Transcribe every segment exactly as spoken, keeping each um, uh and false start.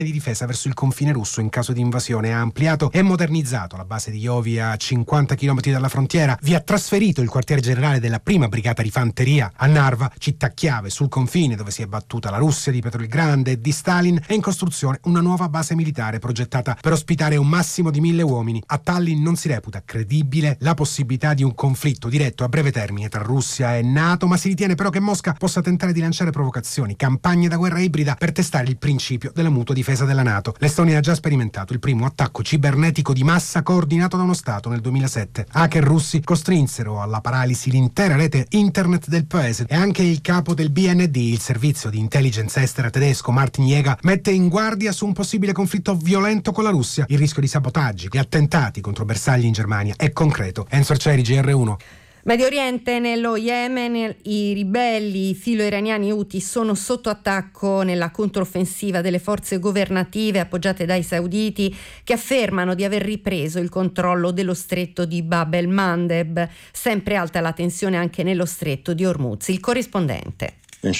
di difesa verso il confine russo in caso di invasione. Ha ampliato e modernizzato la base di Iovi a cinquanta chilometri dalla frontiera. Vi ha trasferito il quartiere generale della prima brigata di fanteria a Narva, città chiave sul confine dove si è battuta la Russia di Pietro il Grande e di Stalin. È in costruzione una nuova base militare progettata per ospitare un massimo di mille uomini. A Tallinn non si reputa credibile la possibilità di un conflitto diretto a breve termine tra Russia e NATO, ma si ritiene però che Mosca possa tentare di lanciare provocazioni, campagne da guerra ibrida per testare il principio della mutua difesa della NATO. L'Estonia ha già sperimentato il primo attacco cibernetico di massa coordinato da uno Stato nel duemilasette. Hacker russi costrinsero alla paralisi l'intera rete internet del paese e anche il capo del B N D, il servizio di intelligence estera tedesco, Martin Jäger, mette in guardia su un possibile conflitto violento con la Russia. Il rischio di sabotaggi e attentati contro bersagli in Germania è concreto. Enzo Arcieri, G R uno. Medio Oriente, nello Yemen, i ribelli filo-iraniani Houthi sono sotto attacco nella controffensiva delle forze governative appoggiate dai sauditi, che affermano di aver ripreso il controllo dello stretto di Bab el-Mandeb. Sempre alta la tensione anche nello stretto di Hormuz. Il corrispondente.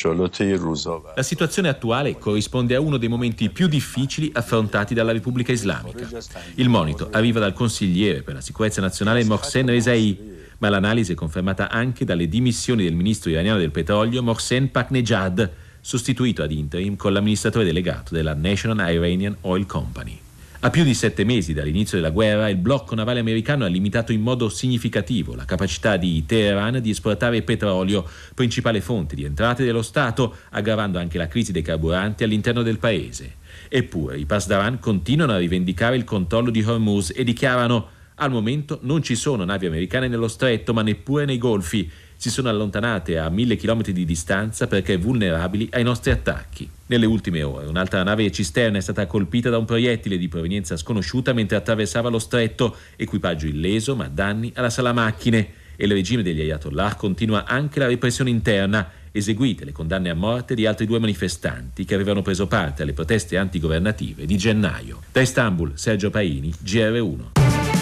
La situazione attuale corrisponde a uno dei momenti più difficili affrontati dalla Repubblica Islamica. Il monito arriva dal consigliere per la sicurezza nazionale Mohsen Rezaei, ma l'analisi è confermata anche dalle dimissioni del ministro iraniano del petrolio Mohsen Paknejad, sostituito ad interim con l'amministratore delegato della National Iranian Oil Company. A più di sette mesi dall'inizio della guerra, il blocco navale americano ha limitato in modo significativo la capacità di Teheran di esportare petrolio, principale fonte di entrate dello Stato, aggravando anche la crisi dei carburanti all'interno del paese. Eppure i Pasdaran continuano a rivendicare il controllo di Hormuz e dichiarano: al momento non ci sono navi americane nello stretto, ma neppure nei golfi. Si sono allontanate a mille chilometri di distanza perché vulnerabili ai nostri attacchi. Nelle ultime ore un'altra nave cisterna è stata colpita da un proiettile di provenienza sconosciuta mentre attraversava lo stretto, equipaggio illeso ma danni alla sala macchine. E il regime degli Ayatollah continua anche la repressione interna, eseguite le condanne a morte di altri due manifestanti che avevano preso parte alle proteste antigovernative di gennaio. Da Istanbul, Sergio Paini, G R uno.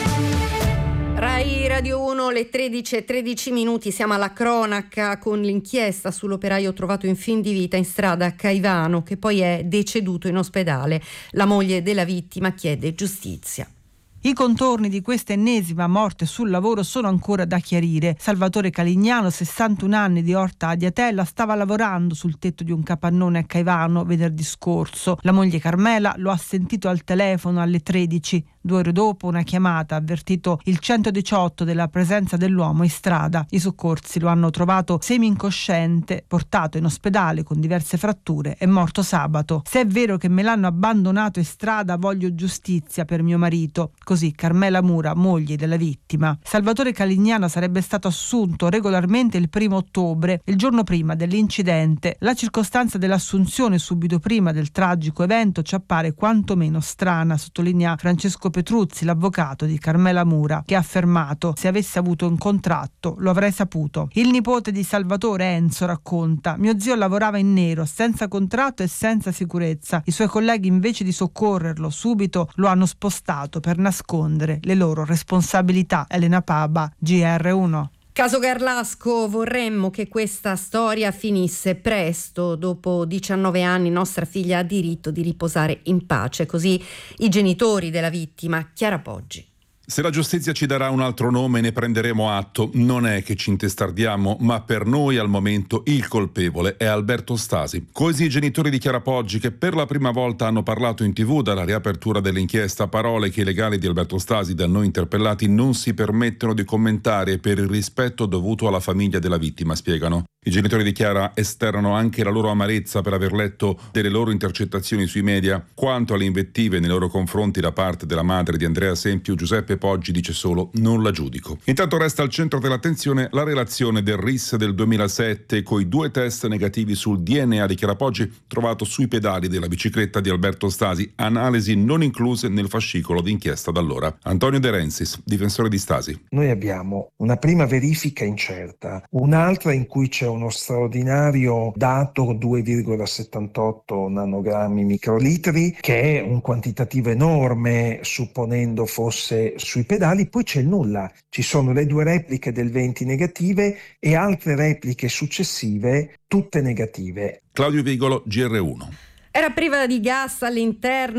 Rai Radio uno, le tredici e tredici minuti, siamo alla cronaca con l'inchiesta sull'operaio trovato in fin di vita in strada a Caivano, che poi è deceduto in ospedale. La moglie della vittima chiede giustizia. I contorni di questa ennesima morte sul lavoro sono ancora da chiarire. Salvatore Calignano, sessantuno anni, di Orta Adiatella, stava lavorando sul tetto di un capannone a Caivano venerdì scorso. La moglie Carmela lo ha sentito al telefono alle tredici. Due ore dopo una chiamata ha avvertito il centodiciotto della presenza dell'uomo in strada. I soccorsi lo hanno trovato semi-incosciente, portato in ospedale con diverse fratture e morto sabato. Se è vero che me l'hanno abbandonato in strada, voglio giustizia per mio marito. Così Carmela Mura, moglie della vittima. Salvatore Calignano sarebbe stato assunto regolarmente il primo ottobre, il giorno prima dell'incidente. La circostanza dell'assunzione subito prima del tragico evento ci appare quantomeno strana, sottolinea Francesco Petruzzi, l'avvocato di Carmela Mura, che ha affermato: se avesse avuto un contratto lo avrei saputo. Il nipote di Salvatore, Enzo, racconta: mio zio lavorava in nero, senza contratto e senza sicurezza. I suoi colleghi, invece di soccorrerlo subito, lo hanno spostato per nascondere le loro responsabilità. Elena Paba, G R uno. Caso Garlasco, vorremmo che questa storia finisse presto. Dopo diciannove anni nostra figlia ha diritto di riposare in pace. Così i genitori della vittima, Chiara Poggi. Se la giustizia ci darà un altro nome ne prenderemo atto. Non è che ci intestardiamo, ma per noi al momento il colpevole è Alberto Stasi. Così i genitori di Chiara Poggi, che per la prima volta hanno parlato in tv dalla riapertura dell'inchiesta, parole che i legali di Alberto Stasi da noi interpellati non si permettono di commentare per il rispetto dovuto alla famiglia della vittima, spiegano. I genitori di Chiara esternano anche la loro amarezza per aver letto delle loro intercettazioni sui media. Quanto alle invettive nei loro confronti da parte della madre di Andrea Sempiu, Giuseppe Poggi dice solo: non la giudico. Intanto resta al centro dell'attenzione la relazione del R I S del duemilasette coi due test negativi sul D N A di Chiara Poggi trovato sui pedali della bicicletta di Alberto Stasi, analisi non incluse nel fascicolo d'inchiesta da allora. Antonio De Rensis, difensore di Stasi. Noi abbiamo una prima verifica incerta, un'altra in cui c'è uno straordinario dato due virgola settantotto nanogrammi microlitri, che è un quantitativo enorme supponendo fosse sui pedali. Poi c'è il nulla, ci sono le due repliche del venti negative e altre repliche successive tutte negative. Claudio Vigolo, G R uno. Era priva di gas all'interno